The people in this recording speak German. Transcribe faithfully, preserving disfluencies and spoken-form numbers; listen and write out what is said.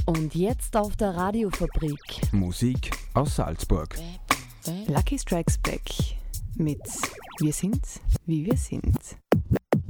Und jetzt auf der Radiofabrik. Musik aus Salzburg. Lucky Strikes Back mit Wir sind, wie wir sind.